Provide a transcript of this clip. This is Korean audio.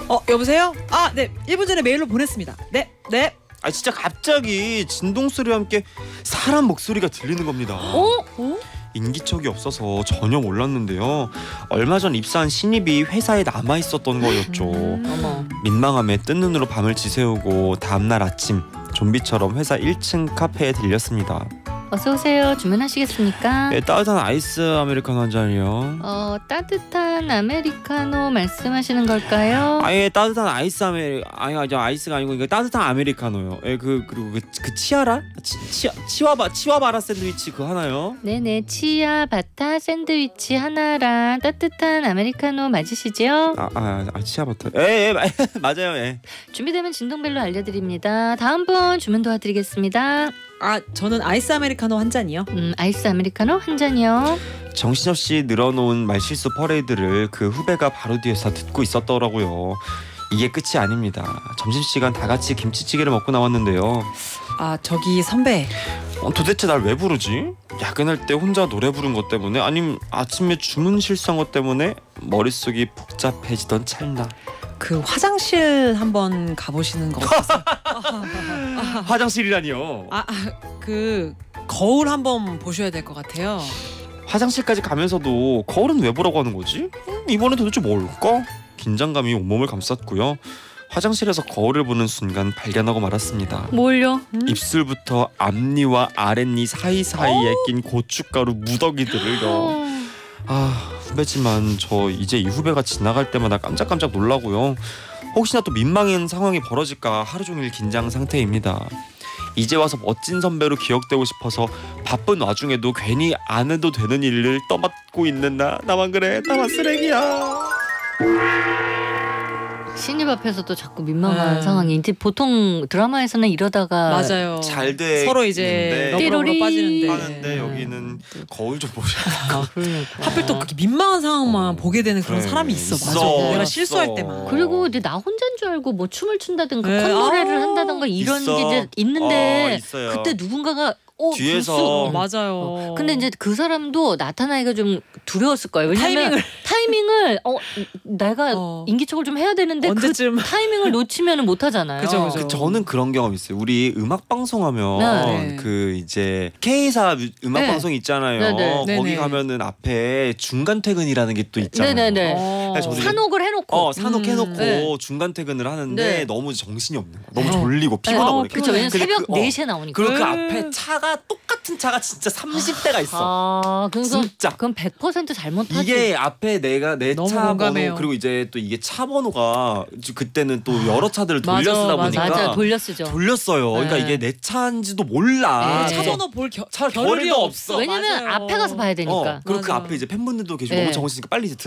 여보세요? 네. 1분 전에 메일로 보냈습니다. 네. 네. 진짜 갑자기 진동 소리와 함께 사람 목소리가 들리는 겁니다. 인기척이 없어서 전혀 몰랐는데요. 얼마 전 입사한 신입이 회사에 남아 있었던 거였죠. 민망함에 뜬 눈으로 밤을 지새우고 다음날 아침 좀비처럼 회사 1층 카페에 들렸습니다. 어서 오세요. 주문하시겠습니까? 네, 따뜻한 아이스 아메리카노 한 잔이요. 따뜻한 아메리카노 말씀하시는 걸까요? 아예 따뜻한 아이스 아이스가 아니고 이거 따뜻한 아메리카노요. 예, 그리고 그 치아라? 치와바라 샌드위치 그거 하나요? 네네, 치아바타 샌드위치 하나랑 따뜻한 아메리카노 맞으시죠? 치아바타. 예, 맞아요. 예. 준비되면 진동벨로 알려드립니다. 다음 분 주문 도와드리겠습니다. 저는 아이스 아메리카노 한 잔이요. 아이스 아메리카노 한 잔이요. 정신없이 늘어놓은 말실수 퍼레이드를 그 후배가 바로 뒤에서 듣고 있었더라고요. 이게 끝이 아닙니다. 점심시간 다 같이 김치찌개를 먹고 나왔는데요. 저기 선배. 도대체 날 왜 부르지? 야근할 때 혼자 노래 부른 것 때문에 아니면 아침에 주문 실수한 것 때문에 머릿속이 복잡해지던 찰나. 그 화장실 한번 가보시는 거 어떠세요? 화장실이라니요? 그 거울 한번 보셔야 될 것 같아요. 화장실까지 가면서도 거울은 왜 보라고 하는 거지? 이번엔 도대체 뭘까? 긴장감이 온몸을 감쌌고요. 화장실에서 거울을 보는 순간 발견하고 말았습니다. 뭘요? 입술부터 앞니와 아랫니 사이사이에 낀 고춧가루 무더기들을요. 후배지만 저 이제 이 후배가 지나갈 때마다 깜짝깜짝 놀라고요. 혹시나 또 민망한 상황이 벌어질까 하루 종일 긴장 상태입니다. 이제 와서 멋진 선배로 기억되고 싶어서 바쁜 와중에도 괜히 안 해도 되는 일을 떠맡고 있는 나만 그래. 나만 쓰레기야. 신입 앞에서도 자꾸 민망한 상황이 이제 보통 드라마에서는 이러다가 맞아요. 잘 돼. 서로 이제 러브로 빠지는데 하는데 여기는 거울 좀 보셔야 하필 또 그렇게 민망한 상황만 보게 되는 그런 사람이 있어. 맞아. 내가 실수할 때만. 그리고 이제 나 혼자인 줄 알고 뭐 춤을 춘다든가 콧노래를 한다든가 이런 게 이제 있는데 그때 누군가가 뒤에서 맞아요. 근데 이제 그 사람도 나타나기가 좀 두려웠을 거예요. 왜냐면 타이밍을 내가 인기척을 좀 해야 되는데 언제쯤 그 타이밍을 놓치면 못 하잖아요. 그죠. 저는 그런 경험 있어요. 우리 음악 방송하면 그 이제 K사 음악 방송 있잖아요. 거기 가면은 앞에 중간 퇴근이라는 게 또 있잖아요. 산옥을 해놓고 산옥해놓고 중간 퇴근을 하는데 너무 정신이 없는 거야. 너무 졸리고 피곤하고 그렇죠. 왜냐면 새벽 4시에 나오니까. 그리고 그 앞에 차가 똑같은 차가 진짜 30대가 있어. 진짜. 그럼 100% 잘못하지. 이게 앞에 내 차 번호 그리고 이제 또 이게 차 번호가 그때는 또 여러 차들을 돌려 쓰다 보니까 맞아. 돌렸어요. 그러니까 이게 내 차인지도 몰라. 차 번호 볼 겨를이 없어. 왜냐면 앞에 가서 봐야 되니까. 그리고 그 앞에 이제 팬분들도 계시고 너무 정신이니까 빨리 이제